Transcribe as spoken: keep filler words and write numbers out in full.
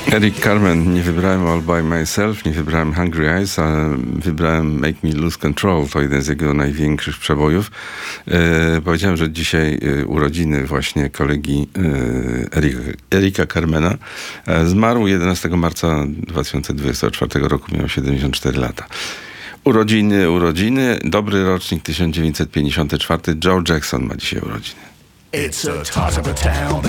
Eric Carmen, nie wybrałem All By Myself, nie wybrałem Hungry Eyes, ale wybrałem Make Me Lose Control, to jeden z jego największych przebojów. E, powiedziałem, że dzisiaj e, urodziny właśnie kolegi e, Erika, Erika Carmena. E, zmarł jedenastego marca dwa tysiące dwudziestego czwartego roku, miał siedemdziesiąt cztery lata. Urodziny, urodziny, dobry rocznik tysiąc dziewięćset pięćdziesiąty czwarty, Joe Jackson ma dzisiaj urodziny. It's a toss of a town.